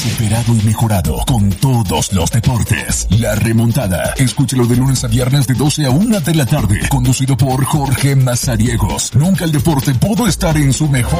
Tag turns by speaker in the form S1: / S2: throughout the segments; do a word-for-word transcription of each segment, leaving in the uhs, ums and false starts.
S1: superado y mejorado con todos los deportes. La Remontada. Escúchalo de lunes a viernes de doce a una de la tarde. Conducido por Jorge Mazariegos. Nunca el deporte pudo estar en su mejor.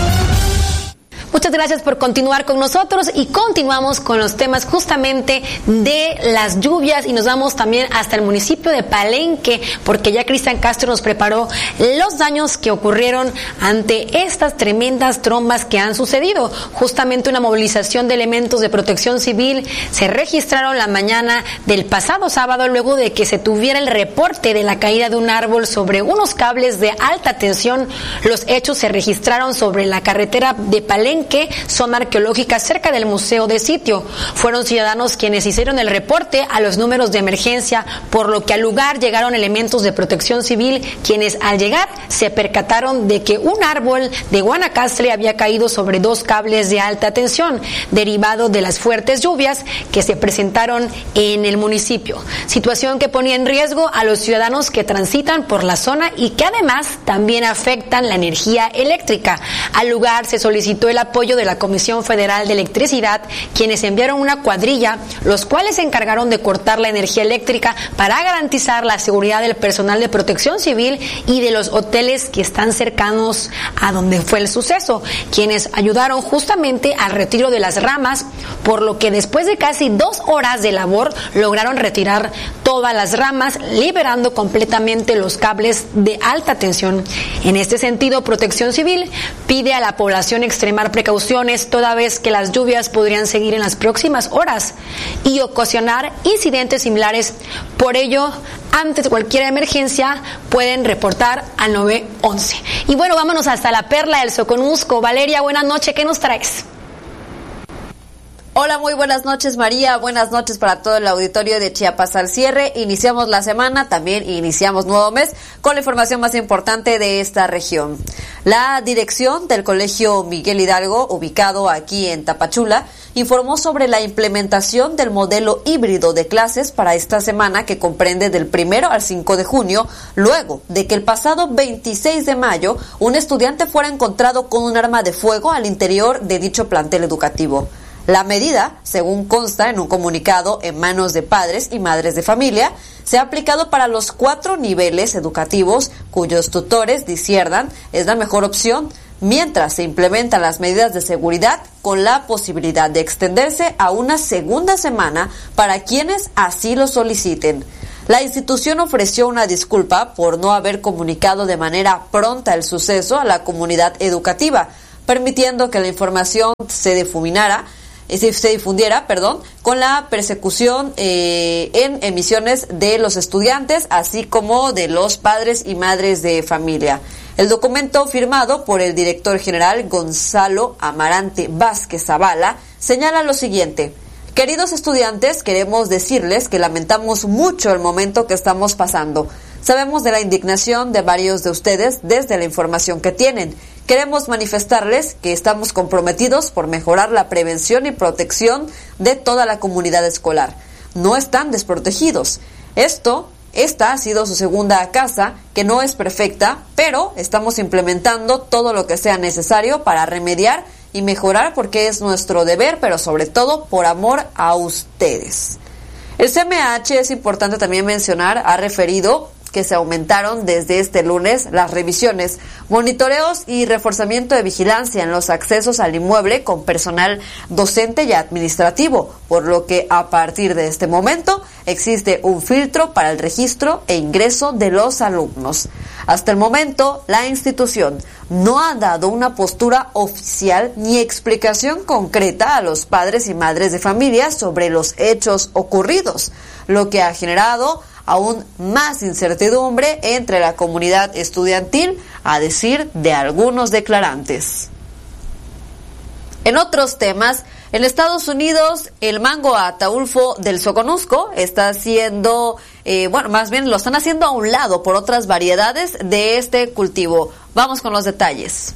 S2: Muchas gracias por continuar con nosotros y continuamos con los temas justamente de las lluvias y nos vamos también hasta el municipio de Palenque porque ya Cristian Castro nos preparó los daños que ocurrieron ante estas tremendas trombas que han sucedido. Justamente una movilización de elementos de protección civil se registraron la mañana del pasado sábado luego de que se tuviera el reporte de la caída de un árbol sobre unos cables de alta tensión. Los hechos se registraron sobre la carretera de Palenque, zona arqueológica cerca del Museo de Sitio. Fueron ciudadanos quienes hicieron el reporte a los números de emergencia, por lo que al lugar llegaron elementos de protección civil, quienes al llegar se percataron de que un árbol de Guanacaste había caído sobre dos cables de alta tensión, derivado de las fuertes lluvias que se presentaron en el municipio. Situación que ponía en riesgo a los ciudadanos que transitan por la zona y que además también afectan la energía eléctrica. Al lugar se solicitó el apoyo de la Comisión Federal de Electricidad, quienes enviaron una cuadrilla, los cuales se encargaron de cortar la energía eléctrica para garantizar la seguridad del personal de protección civil y de los hoteles que están cercanos a donde fue el suceso, quienes ayudaron justamente al retiro de las ramas, por lo que después de casi dos horas de labor lograron retirar todas las ramas, liberando completamente los cables de alta tensión. En este sentido, Protección Civil pide a la población extremar precauciones toda vez que las lluvias podrían seguir en las próximas horas y ocasionar incidentes similares. Por ello, antes de cualquier emergencia pueden reportar al nueve once. Y bueno, vámonos hasta la Perla del Soconusco. Valeria, buenas noches, ¿qué nos traes?
S3: Hola, muy buenas noches, María. Buenas noches para todo el auditorio de Chiapas al cierre. Iniciamos la semana, también iniciamos nuevo mes con la información más importante de esta región. La dirección del Colegio Miguel Hidalgo, ubicado aquí en Tapachula, informó sobre la implementación del modelo híbrido de clases para esta semana que comprende del primero al cinco de junio, luego de que el pasado veintiséis de mayo un estudiante fuera encontrado con un arma de fuego al interior de dicho plantel educativo. La medida, según consta en un comunicado en manos de padres y madres de familia, se ha aplicado para los cuatro niveles educativos cuyos tutores disierdan es la mejor opción, mientras se implementan las medidas de seguridad con la posibilidad de extenderse a una segunda semana para quienes así lo soliciten. La institución ofreció una disculpa por no haber comunicado de manera pronta el suceso a la comunidad educativa, permitiendo que la información se difuminara se difundiera, perdón, con la persecución eh, en emisiones de los estudiantes, así como de los padres y madres de familia. El documento firmado por el director general Gonzalo Amarante Vázquez Zavala señala lo siguiente: queridos estudiantes, queremos decirles que lamentamos mucho el momento que estamos pasando. Sabemos de la indignación de varios de ustedes desde la información que tienen. Queremos manifestarles que estamos comprometidos por mejorar la prevención y protección de toda la comunidad escolar. No están desprotegidos. Esto, esta ha sido su segunda casa, que no es perfecta, pero estamos implementando todo lo que sea necesario para remediar y mejorar porque es nuestro deber, pero sobre todo por amor a ustedes. El C M H, es importante también mencionar, ha referido que se aumentaron desde este lunes las revisiones, monitoreos y reforzamiento de vigilancia en los accesos al inmueble con personal docente y administrativo, por lo que a partir de este momento existe un filtro para el registro e ingreso de los alumnos. Hasta el momento, la institución no ha dado una postura oficial ni explicación concreta a los padres y madres de familia sobre los hechos ocurridos, lo que ha generado aún más incertidumbre entre la comunidad estudiantil, a decir de algunos declarantes. En otros temas, en Estados Unidos, el mango ataulfo del Soconusco está haciendo, eh, bueno, más bien lo están haciendo a un lado por otras variedades de este cultivo. Vamos con los detalles.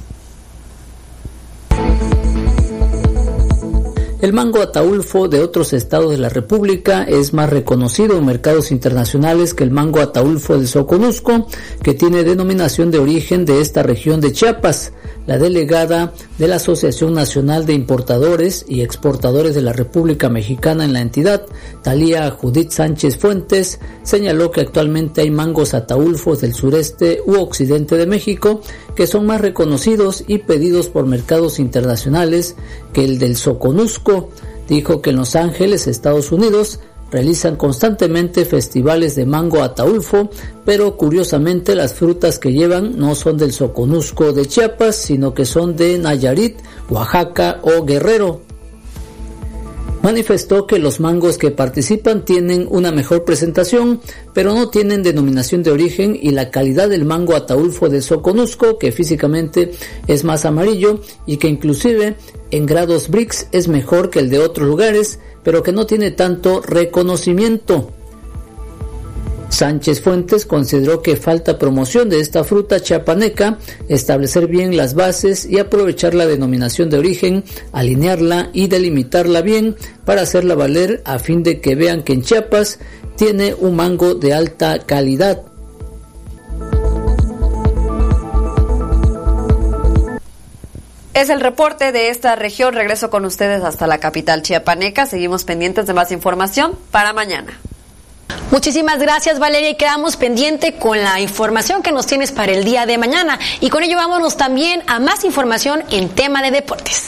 S4: El mango ataulfo de otros estados de la República es más reconocido en mercados internacionales que el mango ataulfo del Soconusco, que tiene denominación de origen de esta región de Chiapas. la delegada de la Asociación Nacional de Importadores y Exportadores de la República Mexicana en la entidad, Talía Judith Sánchez Fuentes, señaló que actualmente hay mangos ataulfos del sureste u occidente de México que son más reconocidos y pedidos por mercados internacionales que el del Soconusco. Dijo que en Los Ángeles, Estados Unidos, realizan constantemente festivales de mango ataulfo, pero curiosamente las frutas que llevan no son del Soconusco de Chiapas, sino que son de Nayarit, Oaxaca o Guerrero. Manifestó que los mangos que participan tienen una mejor presentación, pero no tienen denominación de origen, y la calidad del mango ataulfo de Soconusco, que físicamente es más amarillo y que inclusive en grados Brix es mejor que el de otros lugares, pero que no tiene tanto reconocimiento. Sánchez Fuentes consideró que falta promoción de esta fruta chiapaneca, establecer bien las bases y aprovechar la denominación de origen, alinearla y delimitarla bien para hacerla valer a fin de que vean que en Chiapas tiene un mango de alta calidad.
S3: Es el reporte de esta región. Regreso con ustedes hasta la capital chiapaneca. Seguimos pendientes de más información para mañana.
S2: Muchísimas gracias, Valeria, y quedamos pendiente con la información que nos tienes para el día de mañana. Y con ello vámonos también a más información en tema de deportes.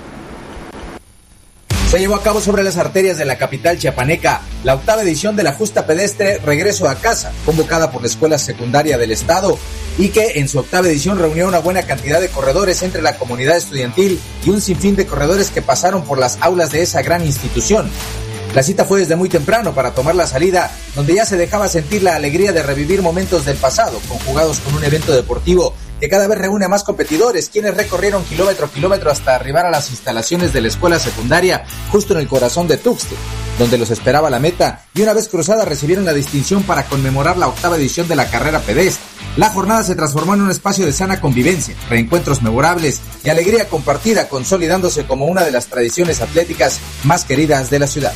S5: Se llevó a cabo sobre las arterias de la capital chiapaneca la octava edición de la justa pedestre Regreso a Casa, convocada por la escuela secundaria del estado, y que en su octava edición reunió una buena cantidad de corredores entre la comunidad estudiantil y un sinfín de corredores que pasaron por las aulas de esa gran institución. La cita fue desde muy temprano para tomar la salida, donde ya se dejaba sentir la alegría de revivir momentos del pasado, conjugados con un evento deportivo que cada vez reúne a más competidores, quienes recorrieron kilómetro a kilómetro hasta arribar a las instalaciones de la escuela secundaria, justo en el corazón de Tuxtla, donde los esperaba la meta, y una vez cruzada recibieron la distinción para conmemorar la octava edición de la carrera pedestre. La jornada se transformó en un espacio de sana convivencia, reencuentros memorables y alegría compartida, consolidándose como una de las tradiciones atléticas más queridas de la ciudad.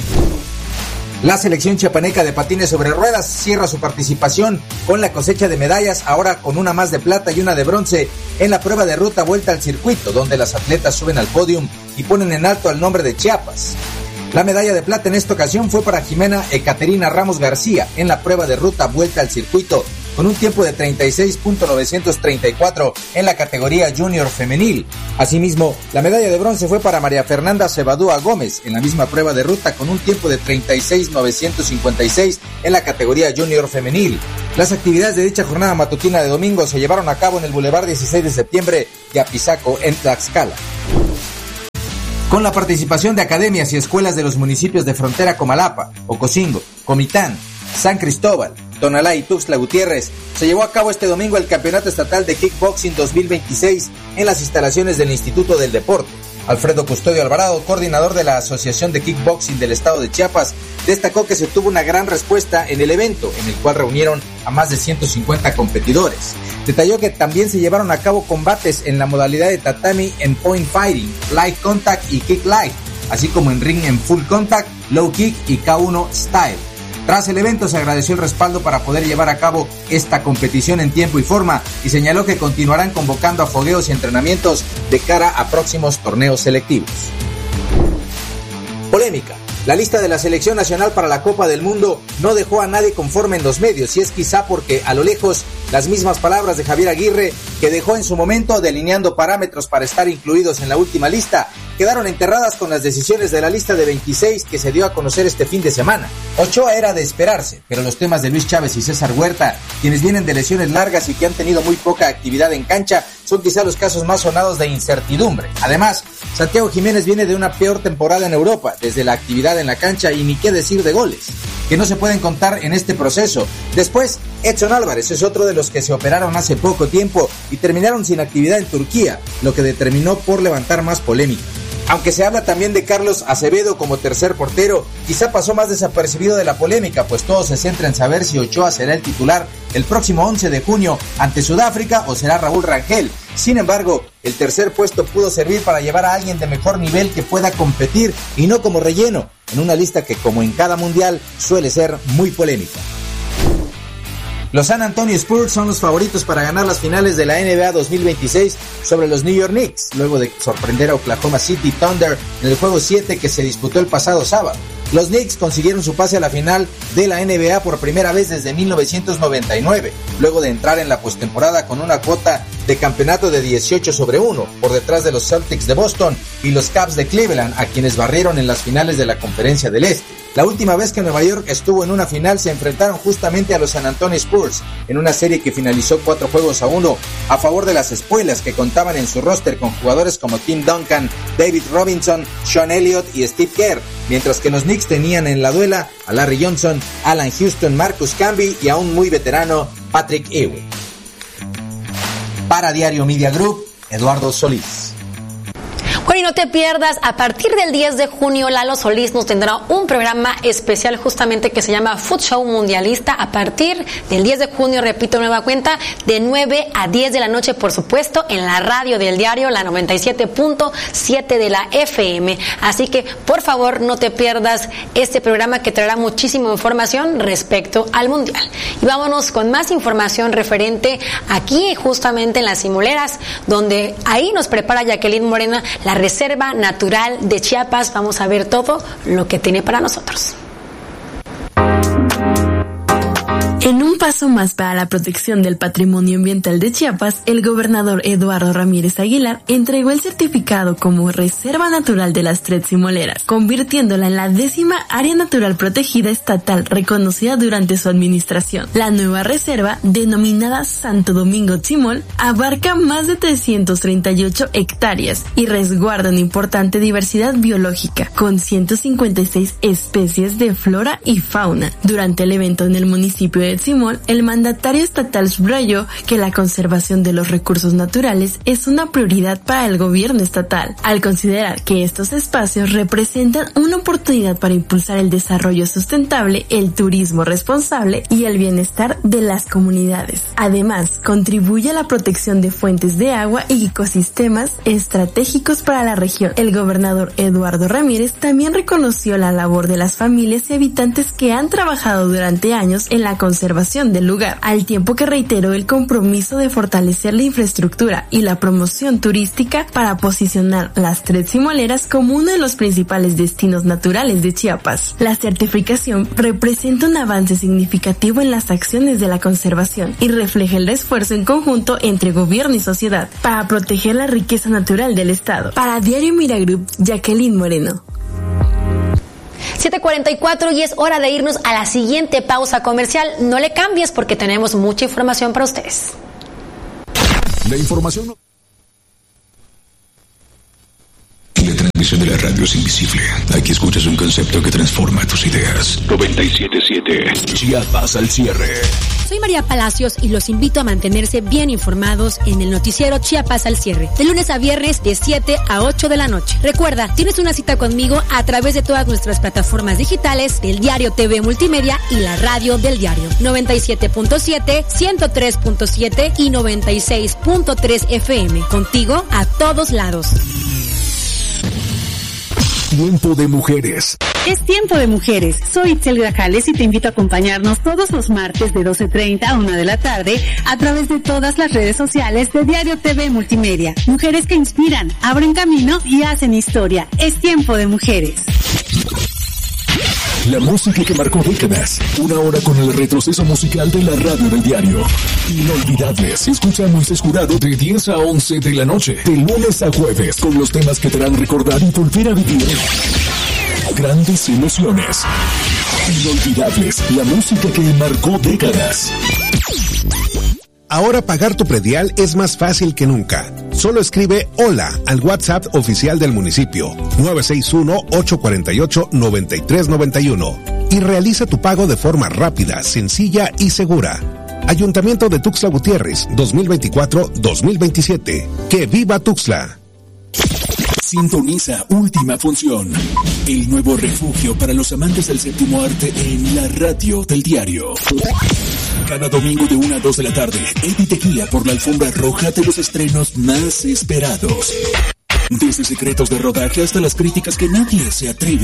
S5: La selección chiapaneca de patines sobre ruedas cierra su participación con la cosecha de medallas, ahora con una más de plata y una de bronce en la prueba de ruta vuelta al circuito, donde las atletas suben al podium y ponen en alto al nombre de Chiapas. La medalla de plata en esta ocasión fue para Jimena Ecaterina Ramos García en la prueba de ruta vuelta al circuito, con un tiempo de treinta y seis punto novecientos treinta y cuatro en la categoría junior femenil. Asimismo, la medalla de bronce fue para María Fernanda Cebadúa Gómez en la misma prueba de ruta, con un tiempo de treinta y seis punto novecientos cincuenta y seis en la categoría junior femenil. Las actividades de dicha jornada matutina de domingo se llevaron a cabo en el Boulevard dieciséis de septiembre y Apizaco, en Tlaxcala. Con la participación de academias y escuelas de los municipios de frontera Comalapa, Ocosingo, Comitán, San Cristóbal, Tonalá y Tuxtla Gutiérrez, se llevó a cabo este domingo el Campeonato Estatal de Kickboxing dos mil veintiséis en las instalaciones del Instituto del Deporte. Alfredo Custodio Alvarado, coordinador de la Asociación de Kickboxing del Estado de Chiapas, destacó que se tuvo una gran respuesta en el evento, en el cual reunieron a más de ciento cincuenta competidores. Detalló que también se llevaron a cabo combates en la modalidad de tatami en point fighting, light contact y kick light, así como en ring en full contact, low kick y K uno style. Tras el evento se agradeció el respaldo para poder llevar a cabo esta competición en tiempo y forma, y señaló que continuarán convocando a fogueos y entrenamientos de cara a próximos torneos selectivos. Polémica. La lista de la selección nacional para la Copa del Mundo no dejó a nadie conforme en los medios, y es quizá porque a lo lejos las mismas palabras de Javier Aguirre, que dejó en su momento delineando parámetros para estar incluidos en la última lista, quedaron enterradas con las decisiones de la lista de veintiséis que se dio a conocer este fin de semana. Ochoa era de esperarse, pero los temas de Luis Chávez y César Huerta, quienes vienen de lesiones largas y que han tenido muy poca actividad en cancha, son quizá los casos más sonados de incertidumbre. Además, Santiago Jiménez viene de una peor temporada en Europa, desde la actividad en la cancha y ni qué decir de goles, que no se pueden contar en este proceso. Después, Edson Álvarez es otro de los que se operaron hace poco tiempo y terminaron sin actividad en Turquía, lo que determinó por levantar más polémica. Aunque se habla también de Carlos Acevedo como tercer portero, quizá pasó más desapercibido de la polémica, pues todo se centra en saber si Ochoa será el titular el próximo once de junio ante Sudáfrica o será Raúl Rangel. Sin embargo, el tercer puesto pudo servir para llevar a alguien de mejor nivel que pueda competir y no como relleno, en una lista que, como en cada mundial, suele ser muy polémica. Los San Antonio Spurs son los favoritos para ganar las finales de la N B A dos mil veintiséis sobre los New York Knicks, luego de sorprender a Oklahoma City Thunder en el juego siete que se disputó el pasado sábado. Los Knicks consiguieron su pase a la final de la N B A por primera vez desde mil novecientos noventa y nueve, luego de entrar en la postemporada con una cuota de campeonato de dieciocho sobre uno, por detrás de los Celtics de Boston y los Cavs de Cleveland, a quienes barrieron en las finales de la Conferencia del Este. La última vez que Nueva York estuvo en una final se enfrentaron justamente a los San Antonio Spurs, en una serie que finalizó cuatro juegos a uno a favor de las espuelas, que contaban en su roster con jugadores como Tim Duncan, David Robinson, Sean Elliott y Steve Kerr, mientras que los Knicks tenían en la duela a Larry Johnson, Alan Houston, Marcus Camby y a un muy veterano Patrick Ewing. Para Diario Media Group, Eduardo Solís.
S2: Bueno, y no te pierdas, a partir del diez de junio, Lalo Solís nos tendrá un programa especial justamente que se llama Food Show Mundialista. A partir del diez de junio, repito, nueva cuenta, de nueve a diez de la noche, por supuesto, en la radio del diario, la noventa y siete punto siete de la F M. Así que, por favor, no te pierdas este programa que traerá muchísima información respecto al Mundial. Y vámonos con más información referente aquí, justamente en las Cimuleras, donde ahí nos prepara Jacqueline Moreno, la Reserva Natural de Chiapas. Vamos a ver todo lo que tiene para nosotros.
S6: En un paso más para la protección del patrimonio ambiental de Chiapas, el gobernador Eduardo Ramírez Aguilar entregó el certificado como Reserva Natural de las Tres Cimoleras, convirtiéndola en la décima área natural protegida estatal reconocida durante su administración. La nueva reserva, denominada Santo Domingo Tzimol, abarca más de trescientas treinta y ocho hectáreas y resguarda una importante diversidad biológica, con ciento cincuenta y seis especies de flora y fauna. Durante el evento en el municipio de Tzimol, el mandatario estatal subrayó que la conservación de los recursos naturales es una prioridad para el gobierno estatal, al considerar que estos espacios representan una oportunidad para impulsar el desarrollo sustentable, el turismo responsable y el bienestar de las comunidades. Además, contribuye a la protección de fuentes de agua y ecosistemas estratégicos para la región. El gobernador Eduardo Ramírez también reconoció la labor de las familias y habitantes que han trabajado durante años en la conservación del lugar, al tiempo que reiteró el compromiso de fortalecer la infraestructura y la promoción turística para posicionar las Tres Cimoleras como uno de los principales destinos naturales de Chiapas. La certificación representa un avance significativo en las acciones de la conservación y refleja el esfuerzo en conjunto entre gobierno y sociedad para proteger la riqueza natural del estado. Para Diario Mira Group, Jacqueline Moreno.
S2: siete cuarenta y cuatro y es hora de irnos a la siguiente pausa comercial. No le cambies porque tenemos mucha información para ustedes.
S1: La información... La transmisión de la radio es invisible. Aquí escuchas un concepto que transforma tus ideas. noventa y siete punto siete Chiapas al cierre.
S7: Soy María Palacios y los invito a mantenerse bien informados en el noticiero Chiapas al cierre, de lunes a viernes de siete a ocho de la noche. Recuerda, tienes una cita conmigo a través de todas nuestras plataformas digitales del Diario T V Multimedia y la radio del diario. noventa y siete punto siete, ciento tres punto siete y noventa y seis punto tres F M. Contigo a todos lados.
S1: Tiempo de mujeres.
S8: Es tiempo de mujeres. Soy Itzel Grajales y te invito a acompañarnos todos los martes de doce treinta a una de la tarde a través de todas las redes sociales de Diario T V Multimedia. Mujeres que inspiran, abren camino y hacen historia. Es tiempo de mujeres.
S1: La música que marcó décadas. Una hora con el retroceso musical de la radio del diario. Inolvidables. Escucha a Moisés Jurado de diez a once de la noche. De lunes a jueves. Con los temas que te harán recordar y volver a vivir grandes emociones. Inolvidables. La música que marcó décadas.
S9: Ahora pagar tu predial es más fácil que nunca. Solo escribe hola al WhatsApp oficial del municipio nueve seis uno, ocho cuatro ocho, nueve tres nueve uno y realiza tu pago de forma rápida, sencilla y segura. Ayuntamiento de Tuxtla Gutiérrez, dos mil veinticuatro a dos mil veintisiete. ¡Que viva Tuxtla!
S1: Sintoniza Última Función, el nuevo refugio para los amantes del séptimo arte en la radio del diario. Cada domingo de una a dos de la tarde, Eddie te guía por la alfombra roja de los estrenos más esperados. Desde secretos de rodaje hasta las críticas que nadie se atreve